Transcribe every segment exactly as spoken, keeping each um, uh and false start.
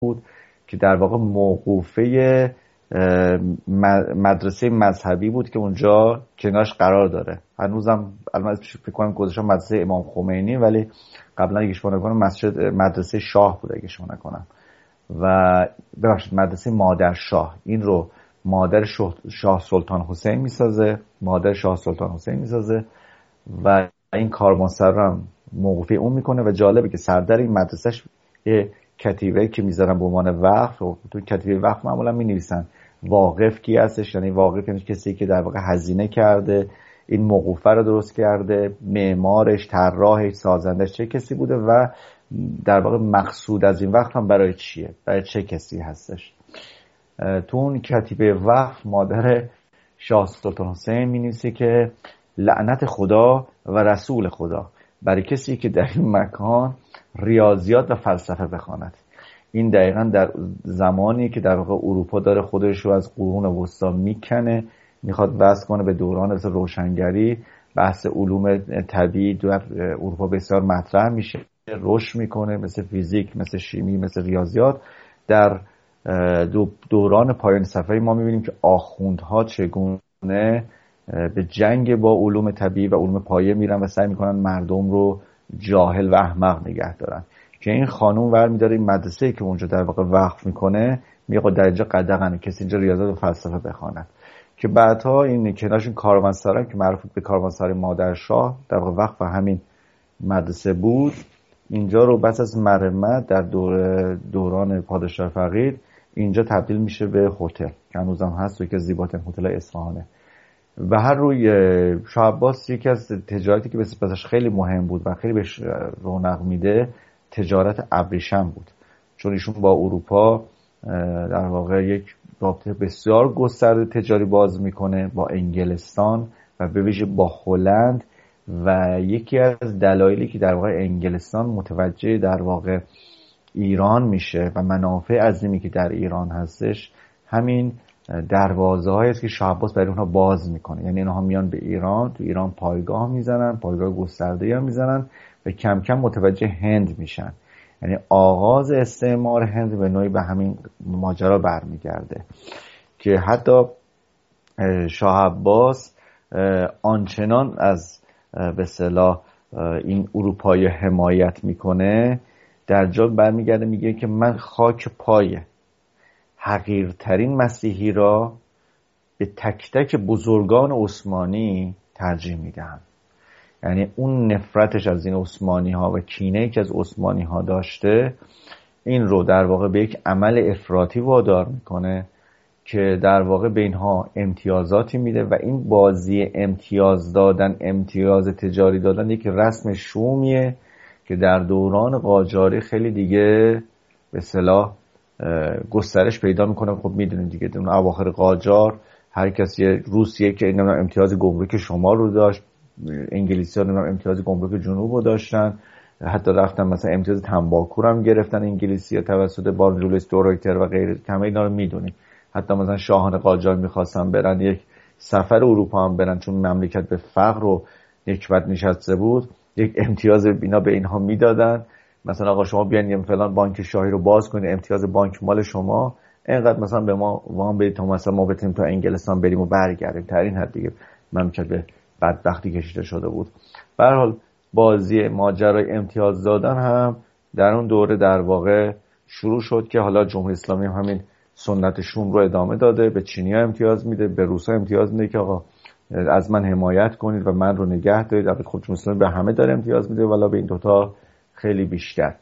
بود که در واقع موقوفه مدرسه مذهبی بود که اونجا کنارش قرار داره. هنوزم الان فکر کنم گذاشتن مدرسه امام خمینی، ولی قبلا اگه اشتباه نکنم مسجد مدرسه شاه بود اگه اشتباه نکنم، و ببخشید مدرسه مادر شاه. این رو مادر شاه سلطان حسین میسازه، مادر شاه سلطان حسین میسازه و این کاروانسرا موقوفه اون میکنه. و جالبه که سردر این مدرسهش یه کتیبه که میذارن به عنوان وقف، و تو کتیبه وقف معمولا مینویسن واقف کی هستش، یعنی واقف یعنی کسی که در واقع هزینه کرده این موقوفه رو درست کرده، معمارش، طراحش، سازندش چه کسی بوده و در واقع مقصود از این وقف هم برای چیه، برای چه کسی هستش. تو اون کتیبه وقف مادر شاه سلطان حسین مینویسه که لعنت خدا و رسول خدا برای کسی که در این مکان ریاضیات و فلسفه بخواند. این دقیقا در زمانی که در واقع اروپا داره خودش رو از قرون وسطا میکنه، میخواد وصل کنه به دوران روشنگری، بحث علوم طبیعی در اروپا بسیار مطرح میشه، رشد میکنه، مثل فیزیک، مثل شیمی، مثل ریاضیات. در دوران پایان صفحه ما میبینیم که آخوندها چگونه به جنگ با علوم طبیعی و علوم پایه میرن و سعی میکنن مردم رو جاهل و احمق نگه دارن. که این خانوم ور میداره این مدرسه‌ای که اونجا در واقع وقف میکنه، میگه در اینجا قدغنه کسی اینجا ریاضیات و فلسفه بخواند. که بعدها این کنارشون کاروانسرا که معروف به کاروانسرای مادر شاه در واقع وقف همین مدرسه بود، اینجا رو بس از مرمت در دور دوران پادشاه فقید اینجا تبدیل میشه به هتل که هنوزم هست و یکی از زیباترین هتل‌های اصفهانه. و هر روی شاه عباس یکی از تجارتی که بسش خیلی مهم بود و خیلی بهش رونق میده تجارت ابریشم بود، چون ایشون با اروپا در واقع یک رابطه بسیار گسترده تجاری باز میکنه، با انگلستان و به ویژه با هلند. و یکی از دلایلی که در واقع انگلستان متوجه در واقع ایران میشه و منافع عظیمی که در ایران هستش همین دروازه هایی است که شاه عباس برای اونها باز میکنه. یعنی اینها میان به ایران، تو ایران پایگاه میزنن، پایگاه گسترده هم میزنن و کم کم متوجه هند میشن. یعنی آغاز استعمار هند به نوعی به همین ماجرا برمیگرده که حتی شاه عباس آنچنان از به اصطلاح این اروپایی حمایت میکنه، در جا برمیگرده میگه که من خاک پای حقیرترین مسیحی را به تک تک بزرگان عثمانی ترجیح میدم. یعنی اون نفرتش از این عثمانی ها و کینه‌ای که از عثمانی ها داشته، این رو در واقع به یک عمل افراطی وادار میکنه که در واقع به اینها امتیازاتی میده و این بازی امتیاز دادن، امتیاز تجاری دادن یک رسم شومیه که در دوران قاجاری خیلی دیگه به اصطلاح گسترش پیدا میکنه. خب میدونید دیگه اون اواخر قاجار هر کسی، روسیه که نمیدونم امتیاز گمرک شمال رو داشت، انگلیسی‌ها نمیدونم امتیاز گمرک جنوب رو داشتن، حتی رفتن مثلا امتیاز تنباکو هم گرفتن انگلیسی‌ها توسط بارون جولیس دورویتر و غیره. همه اینا رو میدونید. حتی مثلا شاهان قاجار میخواستن برن یک سفر اروپا هم برن، چون مملکت به فقر و نکبت نشسته بود، یک امتیاز اینا به اینها میدادن. مثلا آقا شما بیاین یه فلان بانک شاهی رو باز کنید، امتیاز بانک مال شما اینقدر مثلا به ما وام بدید تا مثلا ما بتونیم تا انگلستان بریم و برگردیم. در این حد دیگه مملکت به بدبختی کشیده شده بود. به هر حال بازی ماجرای امتیاز دادن هم در اون دوره در واقع شروع شد که حالا جمهوری اسلامی هم همین سنت شوم رو ادامه داده، به چینی‌ها امتیاز میده، به روس‌ها امتیاز میده که آقا از من حمایت کنید و من رو نگه دارید. البته خود جمهوری اسلامی به همه داره امتیاز میده، ولی به این دوتا خیلی بیشتر.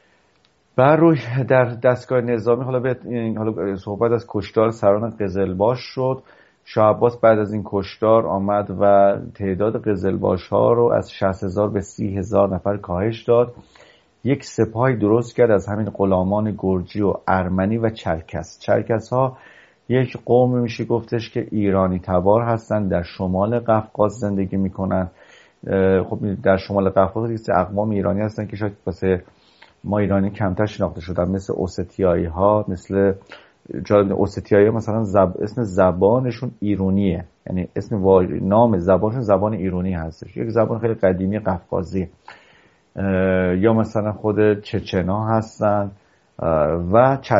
بر روی در دستگاه نظامی حالا به حالا صحبت از کشتار سران قزلباش شد. شاه عباس بعد از این کشتار آمد و تعداد قزلباش‌ها رو از شصت هزار به سی هزار نفر کاهش داد. یک سپاهی درست کرد از همین غلامان گرجی و ارمنی و چرکس. چرکس ها یک قوم میشه گفتش که ایرانی تبار هستن، در شمال قفقاز زندگی میکنن. خب در شمال قفقاز اقوام ایرانی هستن که شاید واسه ما ایرانی کمتر شناخته شدن، مثل اوستیایی ها، مثل جالب اوستیایی ها مثلا زب... اسم زبانشون ایرونیه، یعنی اسم و... نام زبانشون زبان ایرونی هستش، یک زبان خیلی قدیمی قفقازی. یا مثلا خود چچنا هستن و